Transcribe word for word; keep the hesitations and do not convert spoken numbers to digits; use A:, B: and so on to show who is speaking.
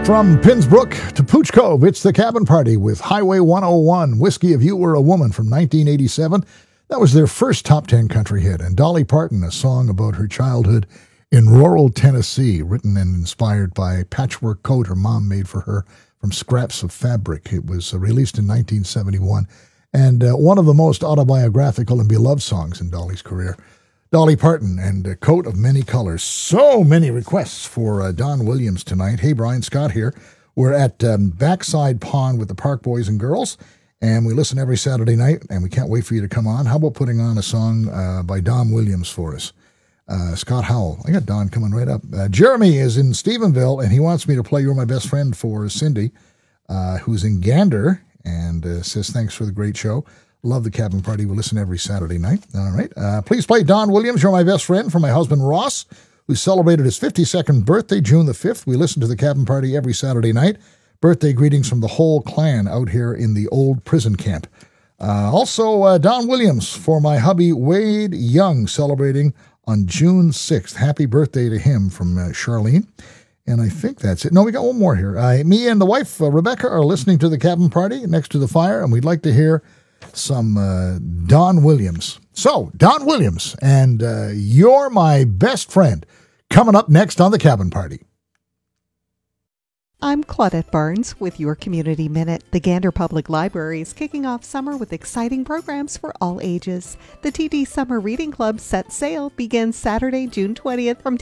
A: From Pinsbrook to Pooch Cove, it's the Cabin Party with Highway one oh one, Whiskey If You Were a Woman from nineteen eighty-seven. That was their first top ten country hit. And Dolly Parton, a song about her childhood in rural Tennessee, written and inspired by a patchwork coat her mom made for her from scraps of fabric. It was uh, released in nineteen seventy-one and uh, one of the most autobiographical and beloved songs in Dolly's career. Dolly Parton and a Coat of Many Colors. So many requests for uh, Don Williams tonight. Hey, Brian Scott here. We're at um, Backside Pond with the Park Boys and Girls, and we listen every Saturday night, and we can't wait for you to come on. How about putting on a song uh, by Don Williams for us? Uh, Scott Howell. I got Don coming right up. Uh, Jeremy is in Stephenville, and he wants me to play You're My Best Friend for Cindy, uh, who's in Gander, and uh, says thanks for the great show. Love the Cabin Party. We listen every Saturday night. All right. Uh, please play Don Williams, You're My Best Friend, for my husband Ross, who celebrated his fifty-second birthday, June the fifth. We listen to the Cabin Party every Saturday night. Birthday greetings from the whole clan out here in the old prison camp. Uh, also, uh, Don Williams for my hubby Wade Young, celebrating on June sixth. Happy birthday to him from uh, Charlene. And I think that's it. No, we got one more here. Uh, me and the wife, uh, Rebecca, are listening to the Cabin Party next to the fire, and we'd like to hear some uh, Don Williams. So, Don Williams and uh, You're My Best Friend coming up next on the Cabin Party.
B: I'm Claudette Barnes with your Community Minute. The Gander Public Library is kicking off summer with exciting programs for all ages. The T D Summer Reading Club Set Sail begins Saturday, June twentieth from